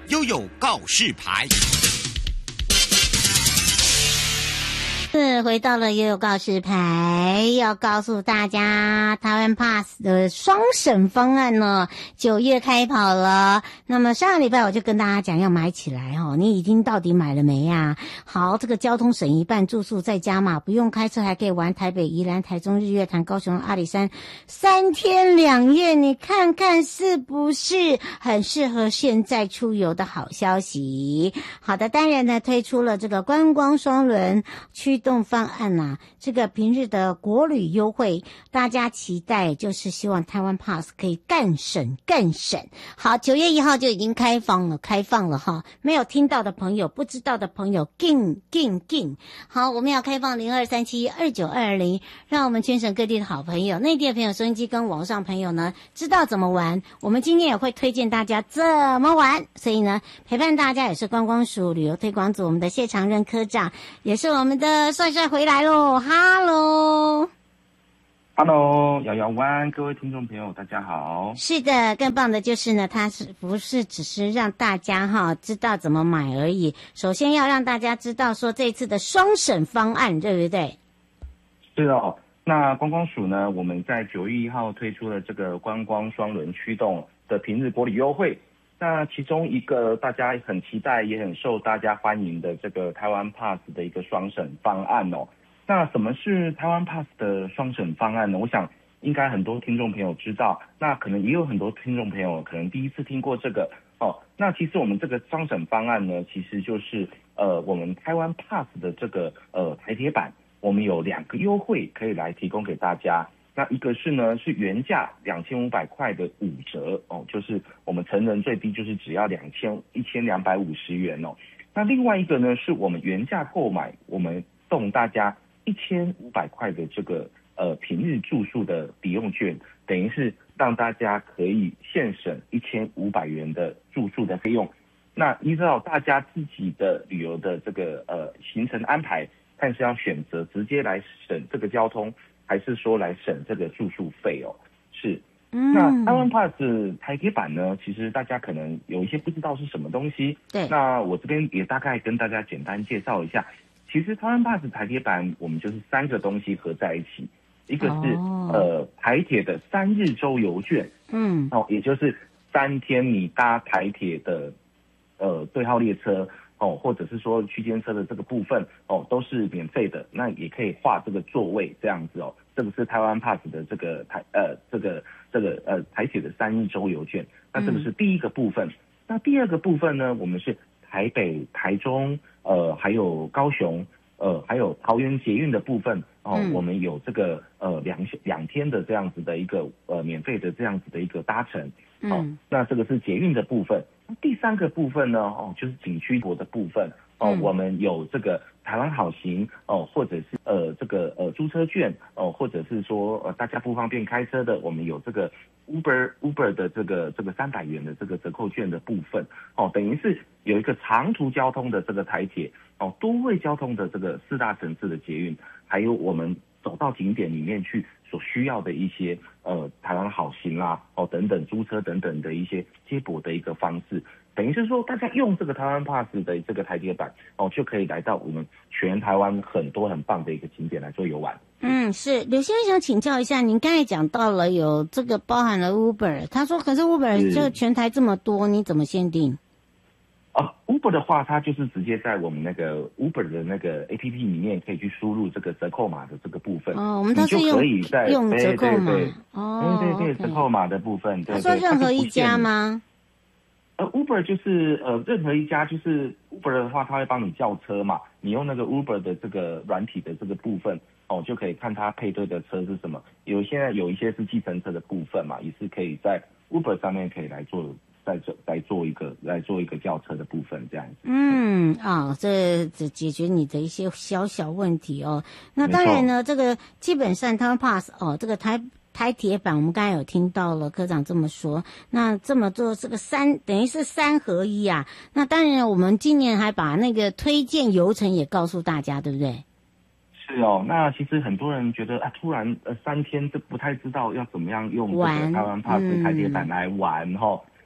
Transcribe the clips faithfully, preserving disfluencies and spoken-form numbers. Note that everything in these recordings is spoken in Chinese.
悠悠告示牌。 是回到了悠悠告示牌，要告诉大家台湾 Pass 的双省方案呢，九月开跑了。那么上个礼拜我就跟大家讲要买起来哦，你已经到底买了没呀？好，这个交通省一半，住宿再加码，不用开车还可以玩台北、宜兰、台中、日月潭、高雄、阿里山三天两夜，你看看是不是很适合现在出游的好消息？好的，当然呢推出了这个观光双轮驱动方案啊，这个平日的国旅优惠，大家期待就是希望台湾 Pass 可以更省更省。好，九月一号就已经开放了，开放了哈，没有听到的朋友，不知道的朋友，进进进。好，我们要开放零二三七二九二零，让我们全省各地的好朋友、内地的朋友、收音机跟网上朋友呢，知道怎么玩。我们今天也会推荐大家怎么玩，所以呢，陪伴大家也是观光署旅游推广组我们的谢长任科长，也是我们的帅帅回来喽，哈喽。 Hello， 摇摇湾，各位听众朋友，大家好。 是的，更棒的就是呢，它是不是只是让大家哈知道怎么买而已？首先要让大家知道说这次的双省方案，对不对？ 是哦，那观光署呢，我们在九月一号推出了这个观光双轮驱动的平日国旅优惠。那其中一个大家很期待，也很受大家欢迎的这个台湾 Pass 的一个双省方案哦。那什么是台湾 Pass 的双省方案呢？我想应该很多听众朋友知道，那可能也有很多听众朋友可能第一次听过这个哦。那其实我们这个双省方案呢，其实就是呃我们台湾 Pass 的这个呃台铁版，我们有两个优惠可以来提供给大家。那一个是呢是原价两千五百块的五折哦，就是我们成人最低就是只要两千一千两百五十元哦。那另外一个呢是我们原价购买，我们送大家一千五百块的这个呃平日住宿的抵用券，等于是让大家可以现省一千五百元的住宿的费用。那依照大家自己的旅游的这个呃行程安排，看是要选择直接来省这个交通，还是说来省这个住宿费哦？是。 嗯， 那台湾 Pass 台铁版呢，其实大家可能有一些不知道是什么东西。 对。 那我这边也大概跟大家简单介绍一下。其实台湾 Pass 台铁版我们就是三个东西合在一起，一个是、哦、呃台铁的三日周游券， 嗯， 哦，也就是三天你搭台铁的呃对号列车哦，或者是说区间车的这个部分哦，都是免费的，那也可以划这个座位这样子哦。这个是台湾 Pass 的这个台呃这个这个呃台铁的三日周游券，那这个是第一个部分。嗯、那第二个部分呢，我们是台北、台中。呃，还有高雄，呃，还有桃园捷运的部分哦，嗯、我们有这个呃两两天的这样子的一个呃免费的这样子的一个搭乘，哦，嗯、那这个是捷运的部分。第三个部分呢，哦，就是景区国的部分哦，嗯、我们有这个台湾好行哦，或者是呃这个呃租车券哦，或者是说呃大家不方便开车的，我们有这个 Uber Uber 的这个这个三百元的这个折扣券的部分哦，等于是有一个长途交通的这个台铁哦，多位交通的这个四大城市的捷运，还有我们走到景点里面去所需要的一些呃台湾好行啦哦等等租车等等的一些接驳的一个方式，等于是说大家用这个台湾 Pass 的这个台铁版哦，就可以来到我们全台湾很多很棒的一个景点来做游玩。 嗯，是刘先生想请教一下，您刚才讲到了有这个包含了 Uber， 他说可是 Uber 这个全台这么多，你怎么限定？ 啊 ，Uber 的话，它就是直接在我们那个 Uber 的那个 A P P 里面可以去输入这个折扣码的这个部分。 哦，我们都是用用折扣码。 对对对哦， 对对对，折扣码的部分。对对， 他说任何一家吗？ 呃 ，Uber 就是呃任何一家，就是 Uber 的话，他会帮你叫车嘛，你用那个 Uber 的这个软体的这个部分。哦，就可以看它配对的车是什么。有现在有一些是计程车的部分嘛，也是可以在 Uber 上面可以来做，再做来做一个来做一个叫车的部分这样子。 嗯啊、哦，这这解决你的一些小小问题哦。那当然呢，这个基本上台湾 Pass 哦，这个台台铁版我们刚才有听到了科长这么说。那这么做这个三等于是三合一啊。那当然，我们今年还把那个推荐游程也告诉大家，对不对？ 是哦，那其实很多人觉得啊，突然呃三天这不太知道要怎么样用这个台湾 Pass 台铁版来玩哈、嗯。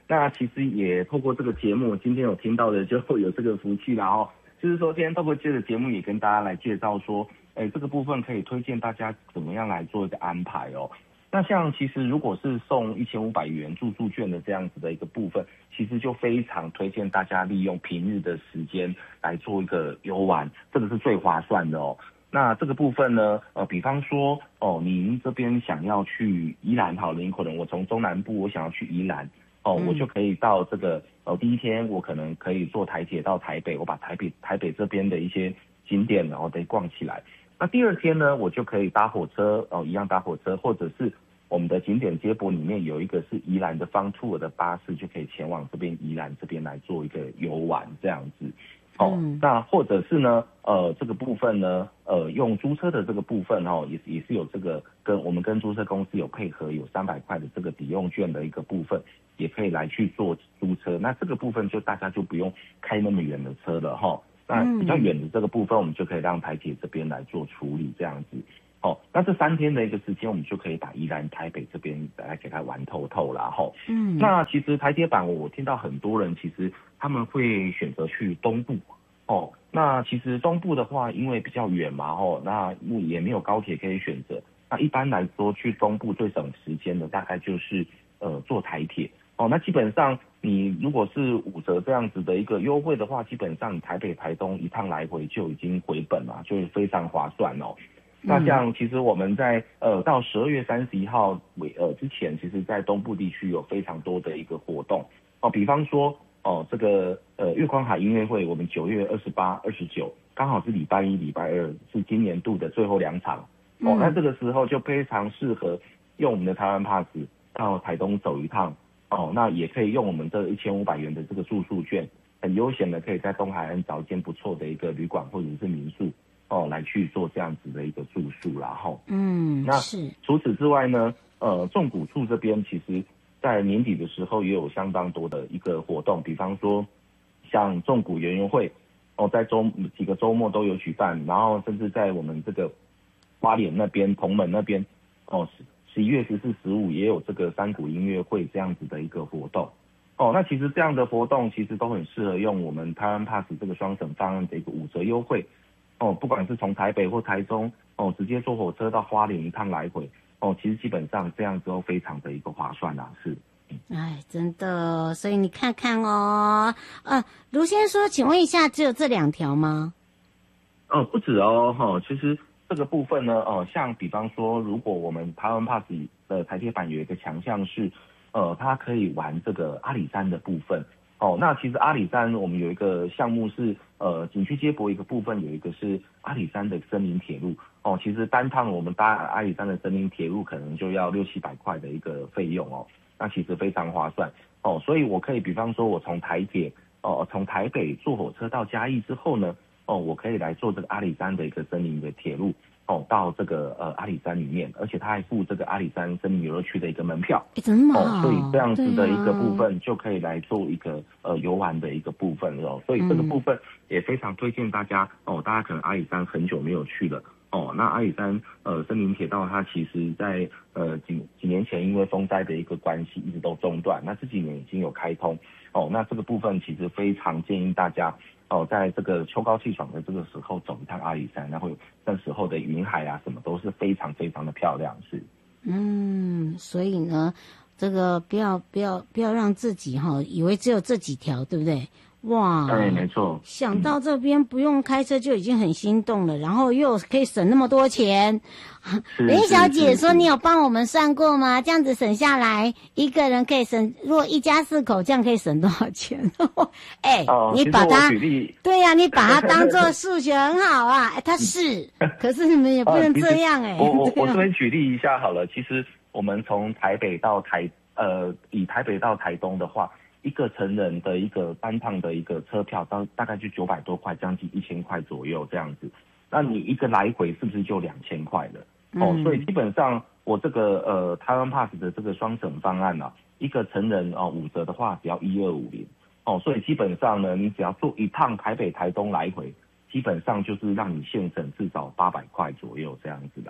那其实也透过这个节目，今天有听到的就会有这个福气啦哦。就是说，今天透过这个节目也跟大家来介绍说，哎，这个部分可以推荐大家怎么样来做一个安排哦。那像其实如果是送一千五百元住宿券的这样子的一个部分，其实就非常推荐大家利用平日的时间来做一个游玩，这个是最划算的哦。那这个部分呢，呃，比方说哦，您这边想要去宜兰好了，你可能我从中南部我想要去宜兰。哦，我就可以到这个呃，第一天我可能可以坐台铁到台北，我把台北台北这边的一些景点然后得逛起来。那第二天呢，我就可以搭火车哦，一样搭火车，或者是我们的景点接驳里面有一个是宜兰的方tour的巴士，就可以前往这边宜兰这边来做一个游玩这样子。哦，嗯、那或者是呢，呃，这个部分呢，呃，用租车的这个部分哦，也也是有这个跟我们跟租车公司有配合，有三百块的这个抵用券的一个部分，也可以来去做租车。那这个部分就大家就不用开那么远的车了哈、哦。那比较远的这个部分，我们就可以让台铁这边来做处理这样子。哦，那这三天的一个时间，我们就可以把宜兰、台北这边来给它玩透透啦吼。嗯，那其实台铁版我听到很多人其实他们会选择去东部。哦，那其实东部的话，因为比较远嘛吼，那也没有高铁可以选择。那一般来说，去东部最省时间的大概就是呃坐台铁。哦，那基本上你如果是五折这样子的一个优惠的话，基本上你台北、台东一趟来回就已经回本了，就是非常划算哦。那像其实我们在呃到十二月三十一号尾呃之前，其实在东部地区有非常多的一个活动哦，比方说哦这个呃月光海音乐会，我们九月二十八、二十九刚好是礼拜一、礼拜二是今年度的最后两场哦，那这个时候就非常适合用我们的台湾 Pass 到台东走一趟哦，那也可以用我们这一千五百元的这个住宿券，很悠闲的可以在东海岸找一间不错的一个旅馆或者是民宿。哦，来去做这样子的一个住宿啦吼。嗯，那是除此之外呢，呃，纵谷处这边其实在年底的时候也有相当多的一个活动，比方说像纵谷园游会，哦，在周几个周末都有举办，然后甚至在我们这个花莲那边、同门那边，哦，十一月十四、十五也有这个山谷音乐会这样子的一个活动。哦，那其实这样的活动其实都很适合用我们台湾 Pass 这个双省方案的一个五折优惠。哦，不管是从台北或台中，哦，直接坐火车到花莲一趟来回，哦，其实基本上这样之后非常的一个划算啦，是。 哎，真的，所以你看看哦，呃，卢先生说，请问一下，只有这两条吗？ 哦，不止哦，哈、哦，其实这个部分呢，哦，像比方说，如果我们台湾 Pass 的台铁版有一个强项是，呃，它可以玩这个阿里山的部分。哦，那其实阿里山我们有一个项目是，呃，景区接驳一个部分有一个是阿里山的森林铁路。哦，其实单趟我们搭阿里山的森林铁路可能就要六七百块的一个费用哦，那其实非常划算。哦，所以我可以比方说我从台铁，哦，从台北坐火车到嘉义之后呢，哦，我可以来做这个阿里山的一个森林的铁路。哦，到这个呃阿里山里面，而且他还附这个阿里山森林游乐区的一个门票， 欸、真的吗？ 哦，所以这样子的一个部分就可以来做一个、啊、呃游玩的一个部分哦，所以这个部分也非常推荐大家哦，大家可能阿里山很久没有去了哦，那阿里山呃森林铁道它其实在呃几几年前因为风灾的一个关系一直都中断，那这几年已经有开通哦，那这个部分其实非常建议大家。哦，在这个秋高气爽的这个时候走一趟阿里山，然后那时候的云海啊什么都是非常非常的漂亮，是。 嗯，所以呢，这个不要不要不要让自己哈、哦、以为只有这几条，对不对？哇， 对，没错。 想到这边不用开车就已经很心动了，嗯、然后又可以省那么多钱。林小姐说：“你有帮我们算过吗？这样子省下来，一个人可以省，如果一家四口，这样可以省多少钱？”哎、欸哦，你把它，对呀、啊，你把它当做数学很好啊。欸、它是，可是你们也不能这样哎、欸。 我我我这边举例一下好了，其实我们从台北到台呃，以台北到台东的话。一个成人的一个单趟的一个车票，大大概就九百多块，将近一千块左右这样子。那你一个来回是不是就两千块了？嗯、哦，所以基本上我这个呃台湾 Pass 的这个双省方案啊，一个成人哦五折的话只要一二五零哦，所以基本上呢，你只要坐一趟台北台东来回，基本上就是让你现省至少八百块左右这样子的、啊。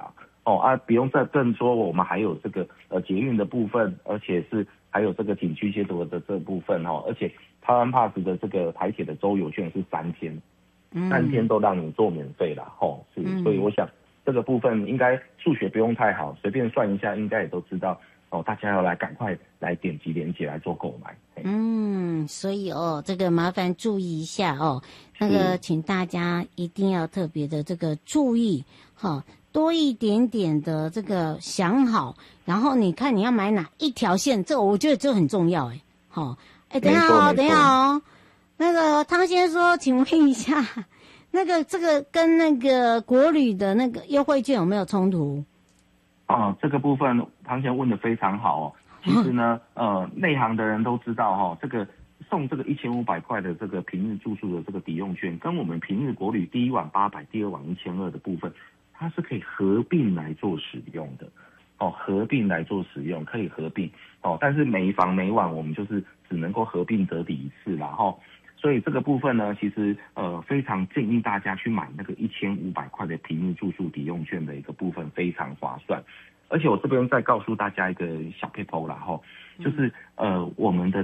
哦啊，不用再更说我们还有这个呃捷运的部分，而且是还有这个景区接驳的这部分哦，而且台湾 Pass 的这个台铁的周游券是三天，嗯、三天都让你做免费啦，哦，是，嗯、所以我想这个部分应该数学不用太好，随便算一下应该也都知道哦，大家要来赶快来点击连结来做购买。 嗯，所以哦，这个麻烦注意一下哦，那个请大家一定要特别的这个注意哈。哦多一点点的这个想好，然后你看你要买哪一条线，这我觉得这很重要哎。好，哎，等一下哦，等一下哦，那个汤先生说，请问一下，那个这个跟那个国旅的那个优惠券有没有冲突？ 哦，这个部分汤先生问得非常好哦。其实呢，呃，内行的人都知道哈、哦，这个送这个一千五百块的这个平日住宿的这个抵用券，跟我们平日国旅第一晚八百，第二晚一千二的部分。它是可以合并来做使用的，哦，合并来做使用，可以合并哦，但是每房每晚我们就是只能够合并折抵一次啦，哈、哦，所以这个部分呢，其实呃非常建议大家去买那个一千五百块的平日住宿抵用券的一个部分，非常划算。而且我这边再告诉大家一个小撇步啦，哈、哦，就是呃我们的。